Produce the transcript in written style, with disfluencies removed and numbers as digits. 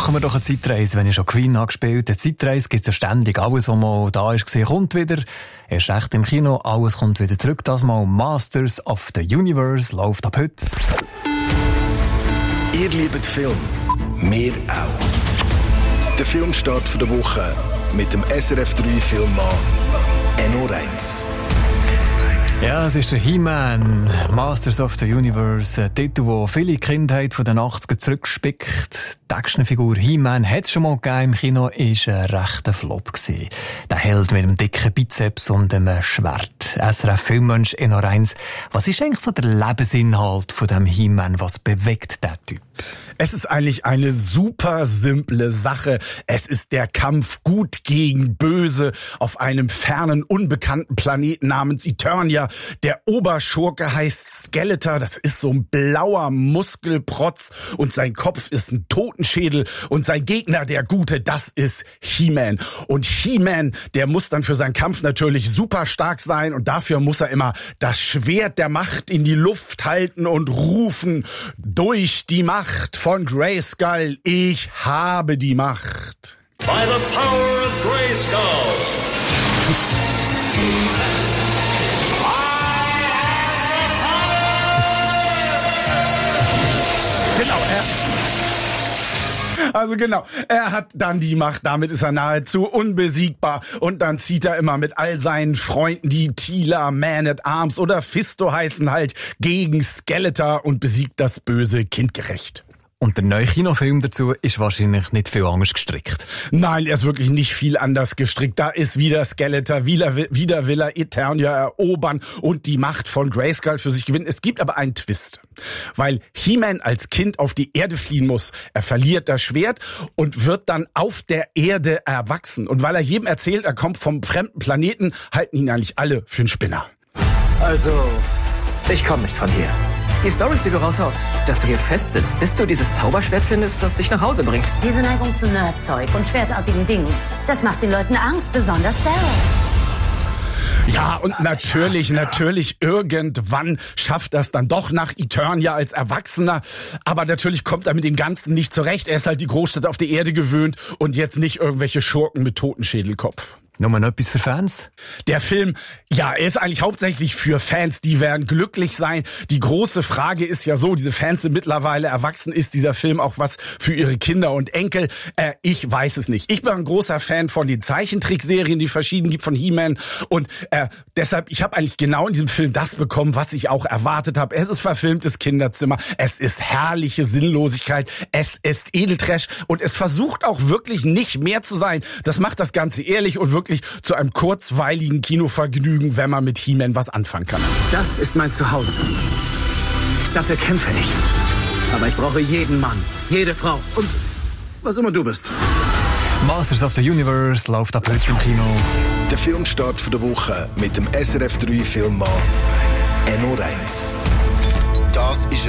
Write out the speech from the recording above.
Machen wir doch eine Zeitreise, wenn ich schon Queen habe gespielt. Eine Zeitreise gibt es ja ständig. Alles, was mal da ist, kommt wieder. Erst recht im Kino, alles kommt wieder zurück. Das mal Masters of the Universe läuft ab heute. Ihr liebt Film, wir auch. Der Filmstart der Woche mit dem SRF 3 Filmmann Enno Reitz. Ja, es ist der He-Man, Masters of the Universe, ein Titel, der viele Kindheit von den 80ern zurückspickt. Die Actionfigur He-Man hat es schon mal gegeben im Kino, ist ein rechter Flop gewesen. Der Held mit dem dicken Bizeps und einem Schwert. SRF Filmmensch Enno Reitz. Was ist eigentlich so der Lebensinhalt von dem He-Man? Was bewegt der Typ? Es ist eigentlich eine super simple Sache. Es ist der Kampf gut gegen böse auf einem fernen, unbekannten Planeten namens Eternia. Der Oberschurke heißt Skeletor. Das ist so ein blauer Muskelprotz und sein Kopf ist ein Totenschädel und sein Gegner, der Gute, das ist He-Man. Und He-Man, der muss dann für seinen Kampf natürlich super stark sein und dafür muss er immer das Schwert der Macht in die Luft halten und rufen: Durch die Macht von Grayskull, ich habe die Macht. By the power of Grayskull. Genau, er hat dann die Macht, damit ist er nahezu unbesiegbar und dann zieht er immer mit all seinen Freunden, die Teela, Man-at-Arms oder Fisto heißen, halt gegen Skeletor und besiegt das Böse kindgerecht. Und der neue Kinofilm dazu ist wahrscheinlich nicht viel anders gestrickt. Nein, er ist wirklich nicht viel anders gestrickt. Da ist wieder Skeletor, wieder will er Eternia erobern und die Macht von Grayskull für sich gewinnen. Es gibt aber einen Twist. Weil He-Man als Kind auf die Erde fliehen muss. Er verliert das Schwert und wird dann auf der Erde erwachsen. Und weil er jedem erzählt, er kommt vom fremden Planeten, halten ihn eigentlich alle für einen Spinner. Also, ich komme nicht von hier. Die Storys, die du raushaust, dass du hier festsitzt, bis du dieses Zauberschwert findest, das dich nach Hause bringt. Diese Neigung zu Nerdzeug und schwertartigen Dingen, das macht den Leuten Angst, besonders Daryl. Ja, und natürlich, irgendwann schafft er es dann doch nach Eternia als Erwachsener. Aber natürlich kommt er mit dem Ganzen nicht zurecht. Er ist halt die Großstadt auf die Erde gewöhnt und jetzt nicht irgendwelche Schurken mit Totenschädelkopf. Nur noch etwas für Fans? Der Film, ja, er ist eigentlich hauptsächlich für Fans, die werden glücklich sein. Die große Frage ist ja so, diese Fans sind mittlerweile erwachsen, ist dieser Film auch was für ihre Kinder und Enkel? Ich weiß es nicht. Ich bin ein großer Fan von den Zeichentrickserien, die verschieden gibt von He-Man und deshalb, ich habe eigentlich genau in diesem Film das bekommen, was ich auch erwartet habe. Es ist verfilmtes Kinderzimmer, es ist herrliche Sinnlosigkeit, es ist Edeltrash und es versucht auch wirklich nicht mehr zu sein. Das macht das Ganze ehrlich und wirklich zu einem kurzweiligen Kinovergnügen, wenn man mit He-Man was anfangen kann. Das ist mein Zuhause. Dafür kämpfe ich. Aber ich brauche jeden Mann, jede Frau und was immer du bist. Masters of the Universe läuft ab heute im Kino. Der Filmstart der Woche mit dem SRF 3 Filmmann Enno Reitz. Das ist